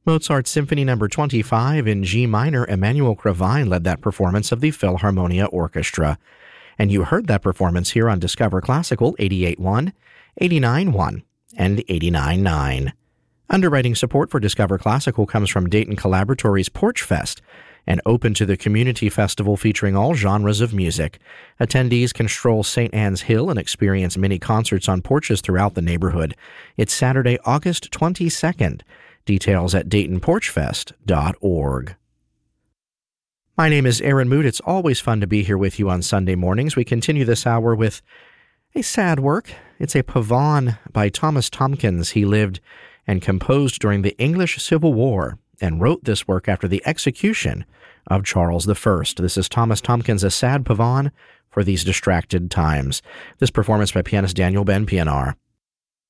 Mozart's Symphony No. 25 in G minor, Emanuel Crevine led that performance of the Philharmonia Orchestra. And you heard that performance here on Discover Classical 88.1, 89.1, and 89.9. Underwriting support for Discover Classical comes from Dayton Collaboratory's Porch Fest, an open to the community festival featuring all genres of music. Attendees can stroll St. Anne's Hill and experience mini concerts on porches throughout the neighborhood. It's Saturday, August 22nd. Details at DaytonPorchFest.org. My name is Aaron Mood. It's always fun to be here with you on Sunday mornings. We continue this hour with a sad work. It's a pavane by Thomas Tomkins. He lived and composed during the English Civil War and wrote this work after the execution of Charles I. This is Thomas Tomkins, A Sad Pavane for These Distracted Times. This performance by pianist Daniel Ben Pienaar.